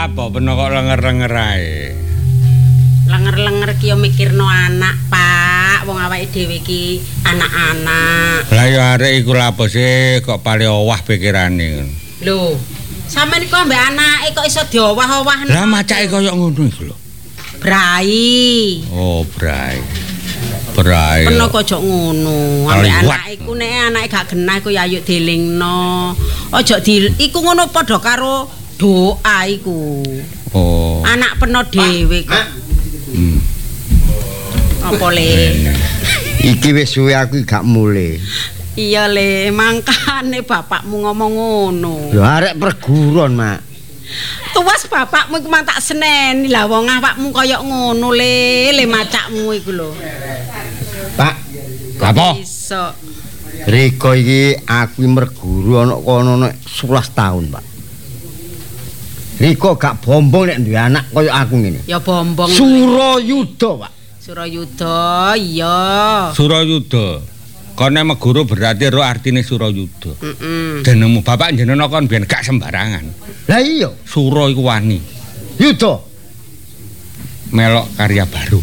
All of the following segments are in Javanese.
apa peno kok lenger-lenger ae. Lenger-lenger ki yo mikirno anak, Pak. Wong awake dhewe ki anak-anak. Lah ya arek iku lha apa sih kok paling owah pikirane ngono. Lho, sampeyan iku ambek anake kok iso diowah-owahno. Lah macake koyo ngono iku lho. Brai. Oh, brai. Brai. Peno kok ojo ngono. Ambek anake iku nek anake gak genah iku ya ayo dilingno. Ojo iku ngono padha karo doa iku. Oh. Anak peno dhewe kok. Apa le? Iki wis suwe aku gak mule. Iya le, mangkane bapakmu ngomong ngono. Lho arek perguruan, Mak. Tuwas bapakmu iku man tak seneni lah wong awakmu kaya ngono le macakmu iku lho. Pak, apa? Iso. Riko iki aku merguru ana kono nek 11 tahun, Pak. Riko gak bombong nek duwe anak kaya aku ngene. Ya bombong. Surayuda, Pak. Surayuda, iya. Surayuda. Kone meguru berarti ro artine Surayuda. Heeh. Jenengmu bapak jenengan kon biyen gak sembarangan. Lah iya, Sura iku wani. Yuda. Melok karya baru.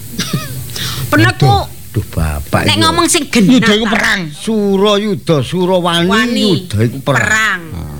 Peneku. Duh bapak. Nek ngomong sing genah. Yuda iku perang. Surayuda, Surawani, Yuda iku perang.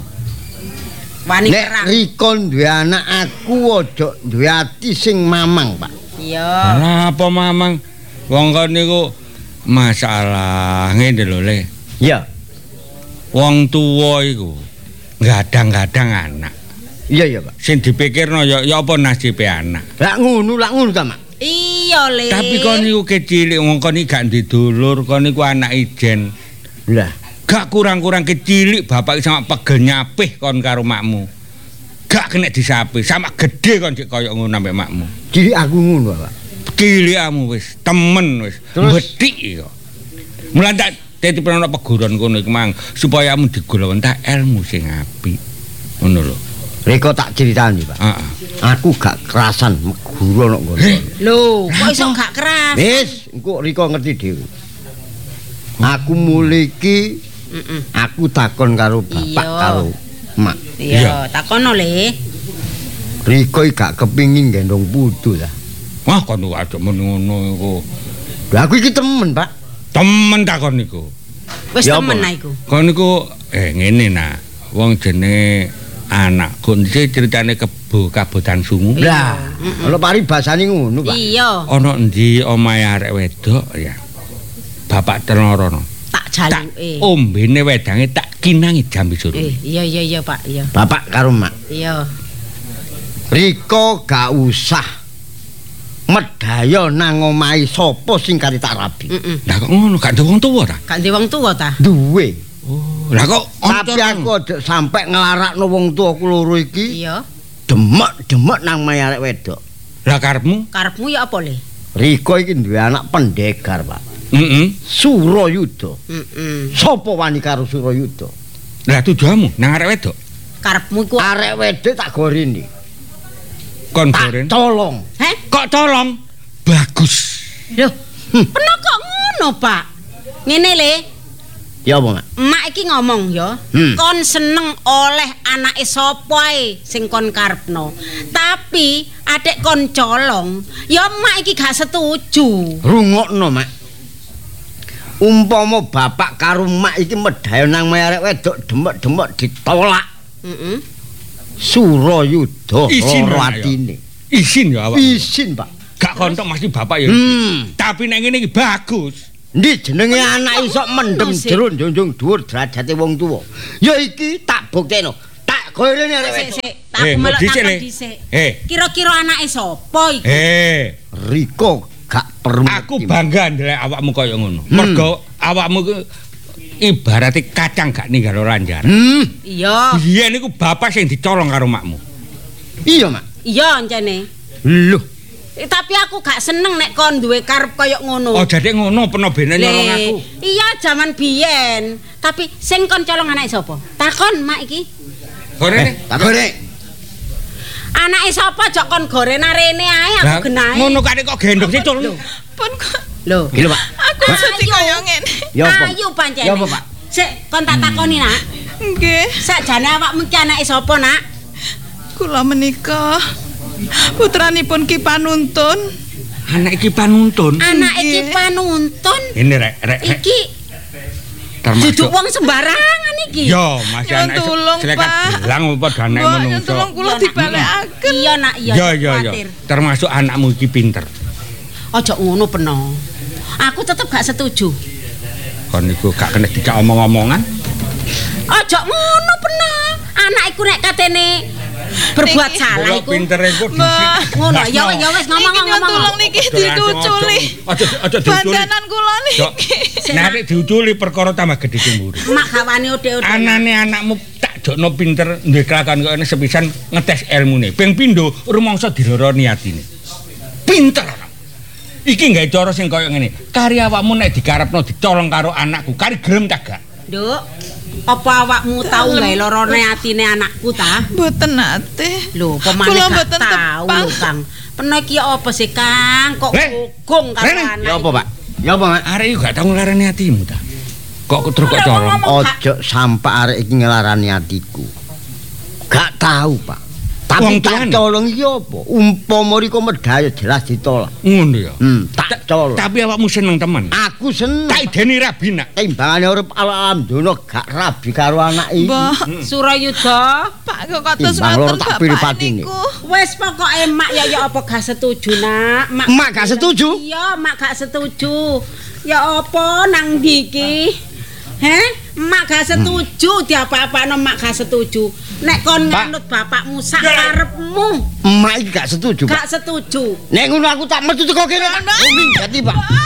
Wani Nek perang. Riko duwe anak aku aja duwe ati sing mamang, Pak. Iya. Lah apa mamang? Wong kon niku masalah ngene lho Le. Iya. Wong tuwa iku gadang-gadang anak. Iya, Pak. Sing dipikirno ya apa nasibe anak. Lah ngono ta, Mak. Iya le. Tapi kon niku kecilik wong kon iki gak didulur, kon niku anak ijen. Lah, Gak kurang-kurang kecilik bapak sama pegel nyapih kon karo makmu. Gak kena disapi, sama gede kon cek koyo ngono ambek makmu. jadi aku ngono, Pak. Cilikmu wis temen wis betik kok. Mulan tak dadi penono peguron kono iku mang supaya kamu digolong entak ilmu sing apik. Ngono lho. Riko tak ceritani, Pak. Heeh. Aku gak kerasan meguru nek ngono. Lho, kok iso gak keras? Wis, engko Riko ngerti dhewe. Aku mulai iki aku takon karo bapak karo mak. Iya, takono le. Riko gak kepingin gendong putu lah. Wah kon aja ngono iku. Lah aku iki temen, Pak. Temen takon niku. Wis Ya temen apa? ae iku. Kon niku ngene nah. Wong jenenge anakku iki ceritane kebo kabotan sungu. Lah, ono paribasane ngono, Pak. Iya, Ana endi omahe arek wedok ya. Bapak telorono. tak Tak jaluke. ombene wedange tak kinangi jambi suruh. Iya Pak, iya. Bapak karo mak. Iya. Riko gak usah medaya nang omahe sapa sing kari tak rabi. Lah kok ngono gak ada wong tuwa ta? Gak ndek wong tuwa ta? Duwe. Oh, lah kok Tapi aku aja sampe nglarakno wong tuaku loro iki. Iya. Demek-demek nang omahe arek wedok. lah karepmu? Karepmu ya apa le? Riko iki duwe anak pendekar, Pak. Heeh. Surayuda. Heeh. Sapa wani karo Surayuda? Lah tujuanmu nang arek wedok. Karepmu iku Arek wedok tak goreni. Kon Tak goren. colong. Heh? Kok tolong? Bagus. Lho, peno kok ngono, Pak? Ngene le, Ya apa, Mak? emak iki ngomong ya, kon seneng oleh anake sapa ae sing kon karepno. Tapi adek kon colong, ya emak iki gak setuju. Rungokno, Mak. Umpama bapak karo mak iki medhayo nang arek wedok demek-demek ditolak. Heeh. Surayuda Isin loro ayo. atine. Izin ya awak. Isin, Pak. Gak kontok masih bapak ya. Tapi nek ngene iki bagus. Ndi jenenge anak iso mendem sih? jero njunjung dhuwur derajate wong tuwa. Ya iki tak bukteno. Tak gorene arek wedok. Sik, aku melok dhisik, takon Le. dhisik. Kira-kira anake sapa iki? Riko gak perlu. Aku bangga ndelok awakmu kaya ngono. Mergo awakmu ku ibarate kacang gak ninggal ranjang. Iya. Biyen niku bapak sing dicolong karo makmu. Iya, Mak. Iya ancene. Lho, Tapi aku gak seneng nek kon duwe karep kaya ngono. Oh, jadi ngono peno bene nyolong aku. Iya, zaman biyen. Tapi sing kon colong anake sapa? Takon mak iki. Gorene. tak goreng. Anake sapa jok kon gorena rene ae aku genahe. Ngono kare kok gendong sih colong. Pun kok Lho. Iki lho, Pak. aku sedhi kaya ngene. Ya apa? Ayo pancen. Ya apa, Pak? Sik kon tak takoni nak. Nggih, Sakjane awakmu iki anake sapa nak? Kula menika putranipun Ki Panuntun. Anak iki panuntun. Anak iki panuntun. Ini rek. Iki duduk wong sembarangan iki. Yo, masih anak tulung, Pak. Bilang padha anak menungso. Tolong kula dibalekaken. Iya nak iya. Yo. Termasuk anakmu iki pinter. Aja ngono peno. Aku tetep gak setuju. Kon niku gak kena dicak omong-omongan. Aja ngono peno. Anak iku nek katene berbuat salah iku. Pinter iku dhisik. Ngono ya wis ngomong. Tolong niki dicuculi. Aja diuculi. Bandanan kula niki. Nek diuculi perkara tambah gedhe cemburu. Mak gawane ode-ode. Anane anakmu tak jokno pinter duwe kelakuan kaya ngene sepisan ngetes ilmune. Ping pindho rumangsa diloroni atine. Pinter. Iki gawe cara sing kaya ngene. Kari awakmu nek dikarepno dicolong karo anakku, kari gelem ta gak? Nduk, apa awakmu tau gawe lorone atine anakku ta? Mboten nate. Lho, pemane gak tau lho, Kang. Peno iki apa sih, Kang? Kok gugung karo anak? Ya apa, Pak? Ya apa, Mak? Arek iku gak tau nglarani atimu ta. Kok terus kok colong. Ojo sampe arek iki ngelarani atiku. Gak tahu, Pak. Tapi tak colong iki apa? Umpama riko medhaya jelas ditolak. Ngono ya. Tak colong. Tapi awakmu seneng temen. Aku seneng. Tak ideni rabi nak. Timbangane urip alam dono gak rabi karo anak iki. Mbah, Surayuda, Pak kok kados Timbang loro ngoten tak bapak pilih patine. niku. wis pokoke mak ya apa gak setuju, Nak. Mak gak setuju? Iya, mak gak setuju. Ya apa nang ndi iki? Mak gak setuju diapa-apano mak gak setuju. Nek kon nganut bapakmu sak karepmu. Mak iki gak setuju, Pak. Gak setuju. Nek ngono aku tak metu teko kene. Oh, minggat iki, Pak.